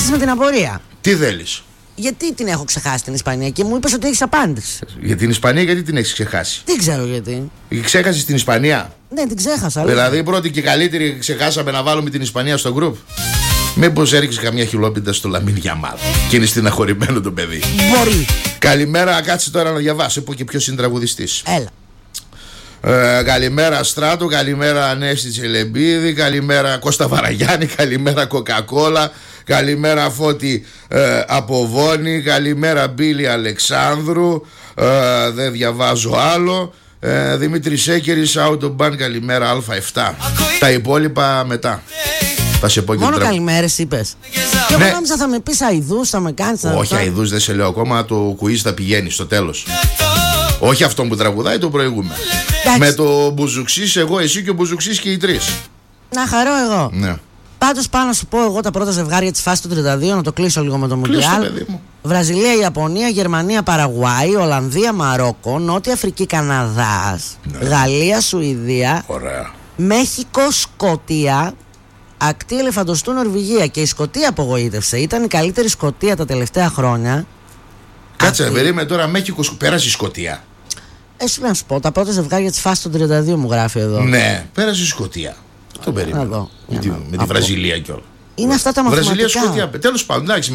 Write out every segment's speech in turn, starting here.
με την απορία. Τι θέλεις? Γιατί την έχω ξεχάσει την Ισπανία και μου είπες ότι έχεις απάντηση. Για την Ισπανία, γιατί την έχεις ξεχάσει? Δεν ξέρω γιατί. Ξέχασες την Ισπανία? Ναι, την ξέχασα. Δηλαδή η πρώτη και καλύτερη ξεχάσαμε να βάλουμε την Ισπανία στο γκρουπ. Μήπως έριξε καμιά χιλόπιτα στο Λαμίν Γιαμάλ και είναι στεναχωρημένο το παιδί? Μπορεί. Καλημέρα, κάτσε τώρα να διαβάσω. Πω και ποιος είναι τραγουδιστής. Έλα. Καλημέρα Στράτο, καλημέρα Ανέστη Τσελεμπίδη, καλημέρα Κώστα Βαραγιάννη, καλημέρα Κοκακόλα, καλημέρα Φώτη από Βόνη, καλημέρα Μπίλη Αλεξάνδρου, δεν διαβάζω άλλο. Δημήτρη Σέκερης, Autobahn, καλημέρα Α7. Τα υπόλοιπα μετά. Θα σε πω και μόνο καλημέρες είπες. Και εγώ νόμιζα θα με πεις αηδούς, θα με κάνεις. Όχι αηδούς δεν σε λέω ακόμα, το κουίζ θα πηγαίνει στο τέλος. Όχι αυτόν που τραγουδάει, το προηγούμενο. Με το Μπουζουξής, εγώ, εσύ και ο Μπουζουξής και οι τρεις. Να χαρώ εγώ. Ναι. Πάντως πάω να σου πω εγώ τα πρώτα ζευγάρια της φάσης του 32, να το κλείσω λίγο με το Μουντιάλ. Βραζιλία, Ιαπωνία, Γερμανία, Παραγουάη, Ολλανδία, Μαρόκο, Νότια Αφρική, Καναδάς, ναι. Γαλλία, Σουηδία, ωραία. Μέχικο, Σκωτία, ακτή Ελεφαντοστού, Νορβηγία. Και η Σκωτία απογοήτευσε. Ήταν η καλύτερη Σκωτία τα τελευταία χρόνια. Κάτσε, περίμενε τώρα, Μέχικο, πέρασε η Σκωτία. Σου να σου πω, τα πρώτα ζευγάρια της φάσης του 32 μου γράφει εδώ. Ναι, πέρασε η Σκωτία. Το περίμενα. Με τη Βραζιλία κιόλα. Είναι αυτά τα μαθηματικά. Βραζιλία, Σκωτία. Τέλος πάντων, εντάξει,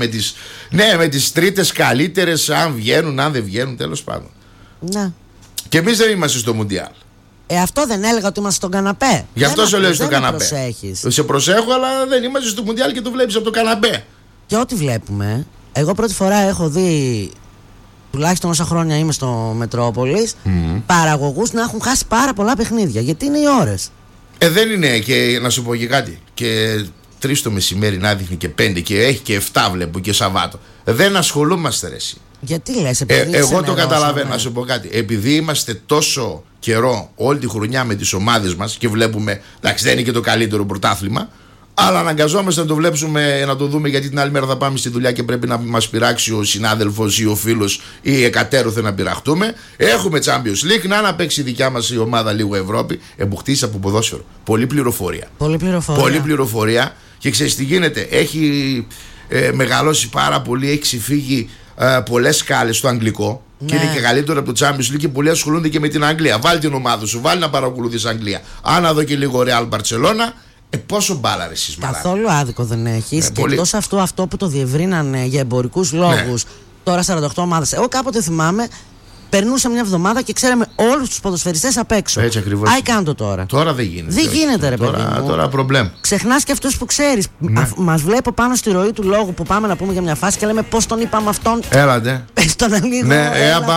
με τις τρίτες καλύτερες, αν βγαίνουν, αν δεν βγαίνουν, τέλος πάντων. Ναι. Και εμείς δεν είμαστε στο Μουντιάλ. Αυτό δεν έλεγα ότι είμαστε στον καναπέ. Γι' αυτό σε λέω στο καναπέ. Προσέχεις. Σε προσέχω, αλλά δεν είμαστε στο Μουντιάλ και το βλέπεις από το καναπέ. Και ό,τι βλέπουμε, εγώ πρώτη φορά έχω δει, τουλάχιστον όσα χρόνια είμαι στο Μετρόπολης, παραγωγούς να έχουν χάσει πάρα πολλά παιχνίδια. Γιατί είναι οι ώρες. Δεν είναι, και να σου πω και κάτι. Και 3 το μεσημέρι να δείχνει και 5 και έχει και 7 βλέπω και Σαββάτο. Δεν ασχολούμαστε ρε εσύ. Γιατί λες, επειδή εγώ το καταλαβαίνω, να σου πω κάτι. Επειδή είμαστε τόσο καιρό όλη τη χρονιά με τις ομάδες μας και βλέπουμε, εντάξει δεν είναι και το καλύτερο πρωτάθλημα, αλλά αναγκαζόμαστε να το βλέπουμε, να το δούμε, γιατί την άλλη μέρα θα πάμε στη δουλειά και πρέπει να μας πειράξει ο συνάδελφος ή ο φίλος ή εκατέρωθε να πειραχτούμε. Έχουμε Champions League, να παίξει η δικιά μας η ομάδα λίγο Ευρώπη. Εμπουχτήσεις από ποδόσφαιρο. Πολλή πληροφορία. Πολλή πληροφορία. Και ξέρεις τι γίνεται, έχει μεγαλώσει πάρα πολύ, έχει ξεφύγει πολλές σκάλες στο αγγλικό. Ναι. Και είναι και καλύτερο από το Champions League και πολλοί ασχολούνται και με την Αγγλία. Βάλει την ομάδα σου, βάλει να παρακολουθείς Αγγλία. Αν δω και λίγο Real Barcelona. Πόσο μπάλα ρε εσείς μαλάκα. Καθόλου άδικο δεν έχεις. Και εκτός αυτό που το διευρύνανε για εμπορικούς λόγους, τώρα 48 ομάδες. Εγώ κάποτε θυμάμαι, περνούσα μια εβδομάδα και ξέραμε όλους τους ποδοσφαιριστές απ' έξω. Έτσι ακριβώς. Άι κάντο τώρα. Τώρα δεν γίνεται. Δεν γίνεται ρε παιδί μου. Τώρα προβλέμ. Ξεχνάς και αυτούς που ξέρεις. Μας βλέπω πάνω στη ροή του λόγου που πάμε να πούμε για μια φάση και λέμε πώς τον είπαμε αυτόν. Έλατε. Πες τον λίγο. Ναι,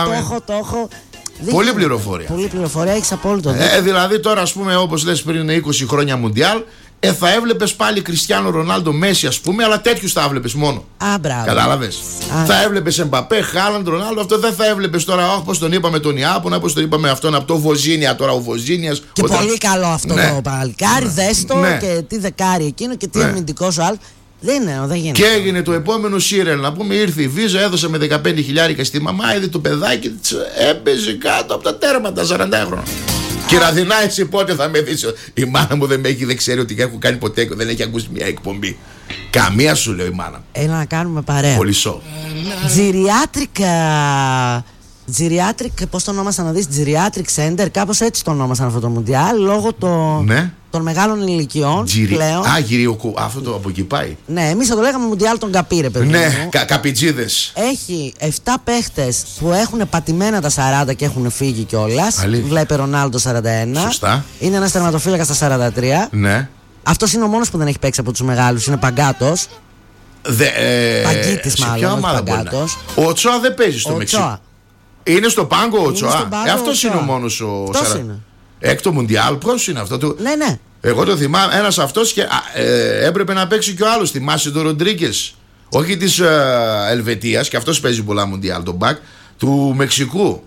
το έχω. Πολλή πληροφορία. Πολλή πληροφορία, έχεις απόλυτο δίκιο. Δηλαδή τώρα, ας πούμε, όπως λες πριν 20 χρόνια Μουντιάλ, θα έβλεπες πάλι Κριστιάνο Ρονάλντο, Μέση, ας πούμε, αλλά τέτοιους θα έβλεπες μόνο. Μπράβο. Κατάλαβες. Θα έβλεπες Εμπαπέ, Χάλαντ, Ρονάλντο, αυτό δεν θα έβλεπες τώρα. Όπως τον είπαμε τον Ιάπωνα, όπως τον είπαμε αυτόν από το Βοζίνια, τώρα ο Βοζίνιας. Και πολύ καλό αυτό το παλικάρι, δες το, και τι δεκάρι εκείνο και τι αμυντικός ο άλλος. Δεν γίνεται. Και έγινε το επόμενο Σίρελ, να πούμε, ήρθε η Βίζα, έδωσε με 15.000 στη μαμά, είδε το παιδάκι της, έπαιζε κάτω από τα τέρματα 40 χρόνια. Κυραδινά, εσύ πότε θα με δεις? Η μάνα μου δεν ξέρει ότι έχω κάνει ποτέ, δεν έχει ακούσει μια εκπομπή. Καμία, σου λέω η μάνα μου. Έλα να κάνουμε παρέα. Πολύ σο. Geriatric, πώς το ονόμασαν να δεις, Geriatric Center, κάπως έτσι το ονόμασαν αυτό το Μουντιάλ, λόγω των μεγάλων ηλικιών πλέον. Αυτό το από εκεί πάει. Ναι, εμείς θα το λέγαμε Μουντιάλ των Καπί, παιδί μου. Ναι, καπιτζίδες. Έχει 7 παίχτες που έχουν πατημένα τα 40 και έχουν φύγει κιόλας. Βλέπει Ρονάλντο 41. Σωστά. Είναι ένας τερματοφύλακας στα 43. Ναι. Αυτός είναι ο μόνος που δεν έχει παίξει από τους μεγάλους, είναι Παγκάτος. Παγκίτης μάλλον, Παγκάτος. Ο Τσόα δεν παίζει στο Μεξικό. Είναι στο πάγκο ο Τσόα. Αυτός είναι ο μόνος ο έκτο Μουντιάλ. Πώς είναι αυτό? Ναι. Εγώ το θυμάμαι. Ένας αυτός και έπρεπε να παίξει και ο άλλος. Θυμάσαι τον Ροντρίγκες? Όχι της Ελβετίας, και αυτός παίζει πολλά Μουντιάλ, τον μπακ του Μεξικού.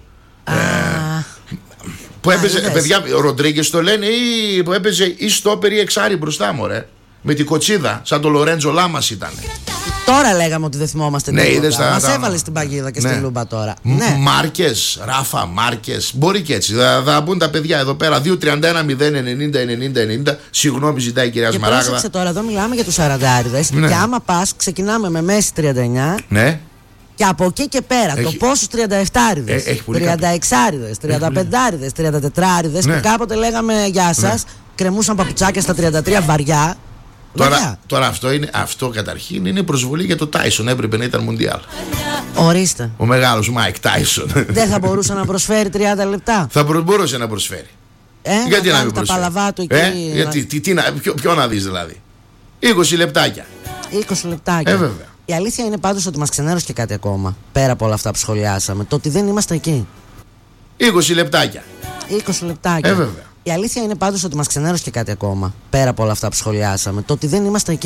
Που έπαιζε, παιδιά, ο Ροντρίγκες το λένε, ή που έπαιζε ή στόπερ ή εξάρι μπροστά μου, ρε. Με την κοτσίδα, σαν τον Λορέντζο Λάμας ήταν. Τώρα λέγαμε ότι δεν θυμόμαστε Ναι, τίποτα. Μας έβαλε στην παγίδα και στη λούμπα τώρα. Ναι. Μάρκες, Ράφα, Μάρκες. Μπορεί και έτσι. Θα μπουν τα παιδιά εδώ πέρα. 2-31-0-90-90-90. Συγγνώμη, ζητάει η κυρία Σμαράγδα. Πρόσεξε τώρα, εδώ μιλάμε για τους 40άριδες. Ναι. Και άμα πας, ξεκινάμε με μέση 39. Ναι. Και από εκεί και πέρα, το πόσους 37άριδες, 36άριδες, 35άριδες, 34άριδες, Ναι. που κάποτε λέγαμε γεια σας, κρεμούσαν παπουτσάκια στα 33 βαριά. Τώρα αυτό καταρχήν είναι προσβολή για το Τάισον. Έπρεπε να ήταν Μουντιάλ. Ορίστε. Ο μεγάλος Μάικ Τάισον. Δεν θα μπορούσε να προσφέρει 30 λεπτά. Θα μπορούσε να προσφέρει. Γιατί να μην προσφέρει. Τα παλαβά του εκεί. Γιατί, ποιο να δεις δηλαδή. 20 λεπτάκια. 20 λεπτάκια. Βέβαια. Η αλήθεια είναι πάντως ότι μας ξενέρωσε και κάτι ακόμα. Πέρα από όλα αυτά που σχολιάσαμε. Το ότι δεν είμαστε εκεί. 20 λεπτάκια. 20 λεπτάκια. Βέβαια. Η αλήθεια είναι πάντως ότι μας ξενέρωσε και κάτι ακόμα. Πέρα από όλα αυτά που σχολιάσαμε. Το ότι δεν είμαστε εκεί.